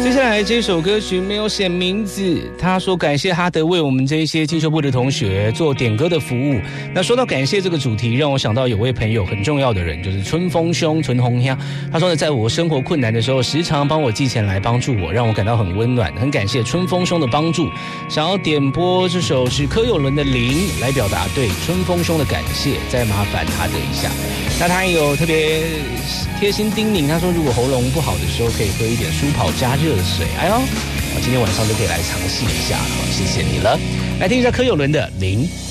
接下来这首歌曲没有写名字，他说感谢哈德为我们这一些进修部的同学做点歌的服务。那说到感谢这个主题，让我想到有位朋友很重要的人，就是春风兄陈红香。他说呢，在我生活困难的时候，时常帮我寄钱来帮助我，让我感到很温暖，很感谢春风兄的帮助。想要点播这首是柯有伦的《零》来表达对春风兄的感谢，再麻烦哈德一下。那他也有特别贴心叮咛，他说如果喉咙不好的时候，可以喝一点舒跑加热水。哎呦，今天晚上就可以来尝试一下，好，谢谢你了。来听一下柯有伦的《零》。